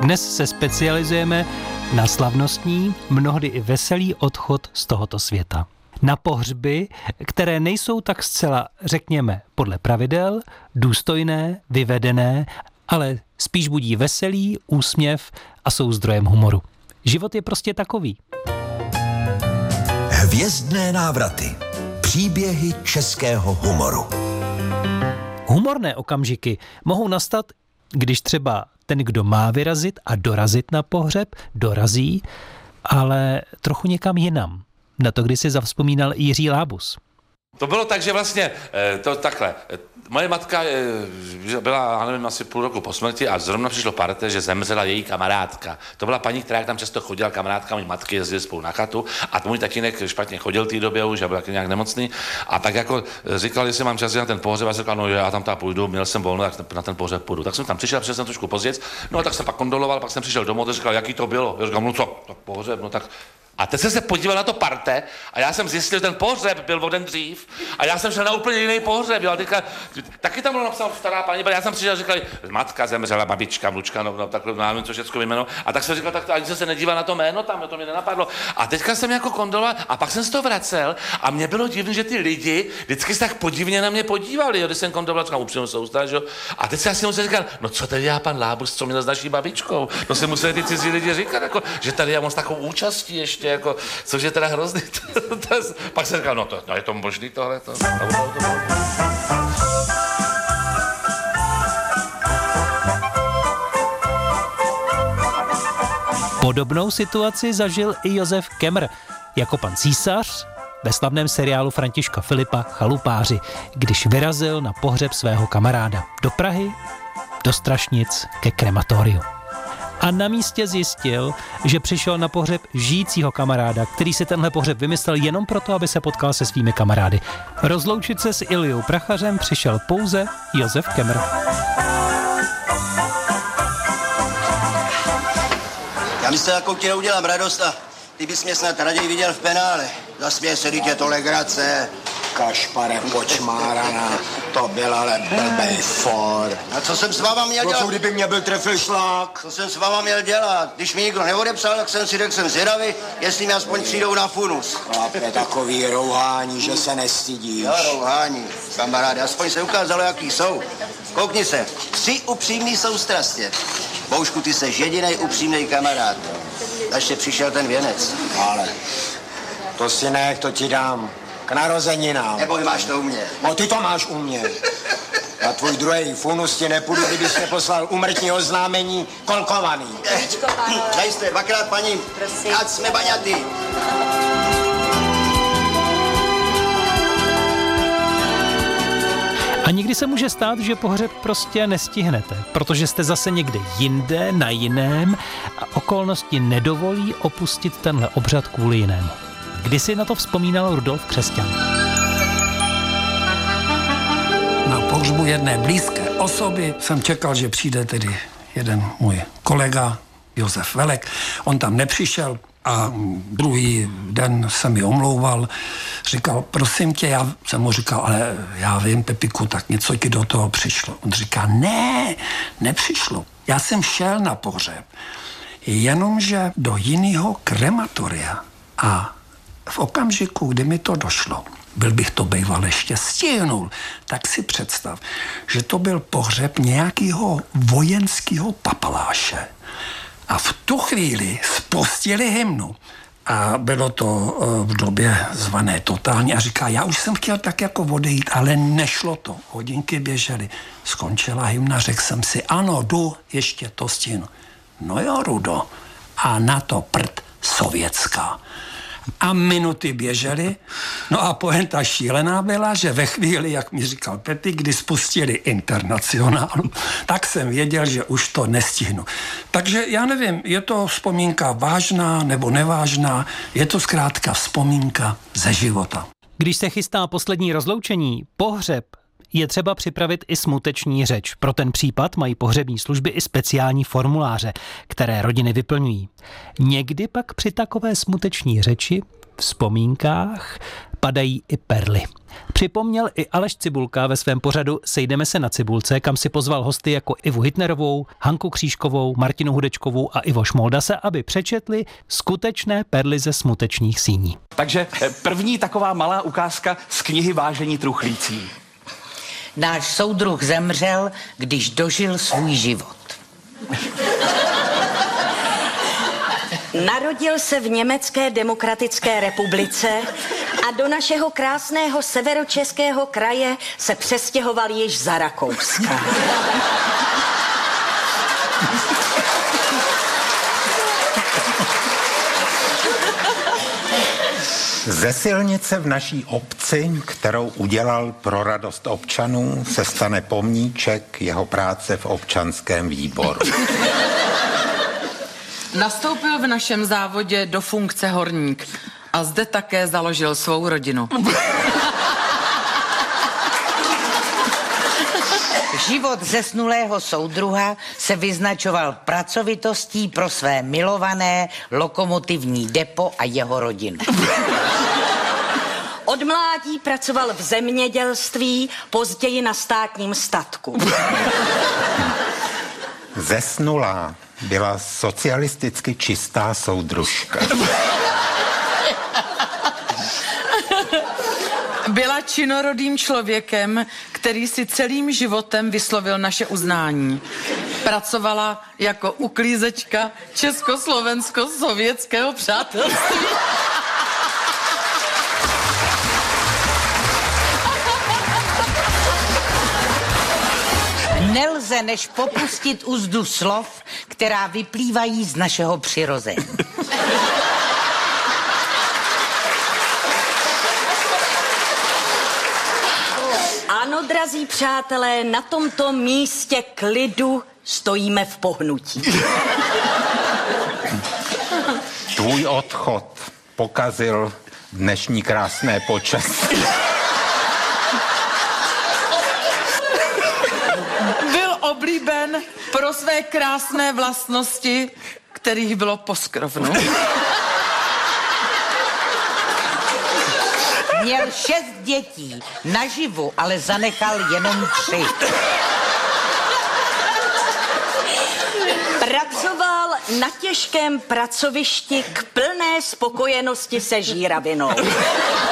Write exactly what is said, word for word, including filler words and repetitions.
Dnes se specializujeme na slavnostní, mnohdy i veselý odchod z tohoto světa. Na pohřby, které nejsou tak zcela, řekněme, podle pravidel, důstojné, vyvedené, ale spíš budí veselý, úsměv a jsou zdrojem humoru. Život je prostě takový. Hvězdné návraty. Příběhy českého humoru. Humorné okamžiky mohou nastat, když třeba ten, kdo má vyrazit a dorazit na pohřeb, dorazí, ale trochu někam jinam. Na to, kdy si zavzpomínal Jiří Lábus. To bylo tak, že vlastně to takhle. Moje matka byla, já nevím, asi půl roku po smrti a zrovna přišlo parte, že zemřela její kamarádka. To byla paní, která tam často chodila, kamarádka mojí matky, jezdili spolu na chatu a můj tatínek špatně chodil v té době už a byl nějak nemocný. A tak jako říkal, jestli mám čas na ten pohřeb, a říkal, no já tam tam půjdu, měl jsem volno, tak na ten pohřeb půjdu. Tak jsem tam přišel, přišel jsem trošku později, no a tak jsem pak kondoloval, pak jsem přišel domů a říkal, jaký to bylo. Já říkal, no co, tak pohřeb, no tak. A teď jsem se podíval na to parte a já jsem zjistil, že ten pohřeb byl o den dřív a já jsem šel na úplně jiný pohřeb, jo, a teďka, taky tam bylo napsáno stará paní, já jsem přišel a říkal, matka zemřela, babička, vnučka, no, no takhle, nevím, co všechno jméno, a tak jsem říkal, tak ani jsem se nedíval na to jméno tam, to mě nenapadlo. A teďka jsem jako kondoloval a pak jsem se to vracel a mě bylo divné, že ty lidi vždycky se tak podivně na mě podívali, jo, když jsem kondoloval, říkám, upřímnou soustav, jo. A teď jsem si musel říkat, no co tady dělá pan Lábus, co měl s naší babičkou, to si museli ty cizí lidi říkat, jako, že tady já mám s takovou účastí ještě. Jako, což je teda hrozný. Pak jsem říkal, no, to, no je to možný tohle. To, to, to, to. Podobnou situaci zažil i Josef Kemr jako pan císař ve slavném seriálu Františka Filipa Chalupáři, když vyrazil na pohřeb svého kamaráda do Prahy, do Strašnic ke krematoriu. A na místě zjistil, že přišel na pohřeb žijícího kamaráda, který si tenhle pohřeb vymyslel jenom proto, aby se potkal se svými kamarády. Rozloučit se s Iliou Prachařem přišel pouze Josef Kemr. Já mi se jako ti neudělám radost a ty bys mě snad raději viděl v penále. Zasměje se, dítě, to legrace. Kašpare počmárana, to byl ale blbej for. A co jsem s váma měl dělat? No co kdyby mě byl trefil šlák? Co jsem s váma měl dělat? Když mi nikdo neodepsal, tak jsem si řekl, jsem zvědavý, jestli mi aspoň přijdou na funus. Chlape, takový rouhání, že se nestydíš. Jo, rouhání, kamaráde, aspoň se ukázalo, jaký jsou. Koukni se, tři upřímný soustrastě. Boušku, ty seš jedinej upřímnej kamarád. Ještě přišel ten věnec. Ale to si nech, to ti dám. K narozeninám. Neboj, máš to u mě. No ty to máš u mě. Na tvůj druhý funus ti nepůjdu, kdybys mě poslal úmrtní oznámení kolkovaný. Zajisté, dvakrát paní, ať jsme baňatý. A někdy se může stát, že pohřeb prostě nestihnete, protože jste zase někde jinde, na jiném a okolnosti nedovolí opustit tenhle obřad kvůli jinému. Kdy si na to vzpomínal Rudolf Křesťan? Na pohřbu jedné blízké osoby jsem čekal, že přijde tedy jeden můj kolega Josef Velek. On tam nepřišel a druhý den se mi omlouval. Říkal, prosím tě, já jsem mu říkal, ale já vím, Pepiku, tak něco ti do toho přišlo. On říká, ne, nepřišlo. Já jsem šel na pohřeb, jenomže do jiného krematoria a v okamžiku, kdy mi to došlo, byl bych to býval ještě stihnul, tak si představ, že to byl pohřeb nějakého vojenského papaláše. A v tu chvíli spustili hymnu. A bylo to v době zvané totálně. A říká, já už jsem chtěl tak jako odejít, ale nešlo to. Hodinky běžely. Skončila hymna, řekl jsem si, ano, jdu, ještě to stihnu. No jo, Rudo. A na to prd sovětská. A minuty běžely. No a pointa šílená byla, že ve chvíli, jak mi říkal Peti, kdy spustili Internacionálu, tak jsem věděl, že už to nestihnu. Takže já nevím, je to vzpomínka vážná nebo nevážná, je to zkrátka vzpomínka ze života. Když se chystá poslední rozloučení, pohřeb, je třeba připravit i smuteční řeč. Pro ten případ mají pohřební služby i speciální formuláře, které rodiny vyplňují. Někdy pak při takové smuteční řeči vzpomínkách padají i perly. Připomněl i Aleš Cibulka ve svém pořadu Sejdeme se na Cibulce, kam si pozval hosty jako Ivu Hitnerovou, Hanku Křížkovou, Martinu Hudečkovou a Ivo Šmoldase, aby přečetli skutečné perly ze smutečných síní. Takže první taková malá ukázka z knihy Vážení truchlící. Náš soudruh zemřel, když dožil svůj život. Narodil se v Německé demokratické republice a do našeho krásného severočeského kraje se přestěhoval již za Rakouska. Ze silnice v naší obci, kterou udělal pro radost občanů, se stane pomníček jeho práce v občanském výboru. Nastoupil v našem závodě do funkce horník a zde také založil svou rodinu. Život zesnulého soudruha se vyznačoval pracovitostí pro své milované lokomotivní depo a jeho rodinu. Od mládí pracoval v zemědělství, později na státním statku. Zesnulá byla socialisticky čistá soudružka. Byla činorodým člověkem, který si celým životem vyslovil naše uznání. Pracovala jako uklízečka československo-sovětského přátelství. Nelze než popustit úzdu slov, která vyplývají z našeho přirození. Ano, drazí přátelé, na tomto místě klidu stojíme v pohnutí. Tvůj odchod pokazil dnešní krásné počasí. Byl oblíben pro své krásné vlastnosti, kterých bylo poskrovnu. Měl šest dětí, naživu, ale zanechal jenom tři. Pracoval na těžkém pracovišti k plné spokojenosti se žíravinou.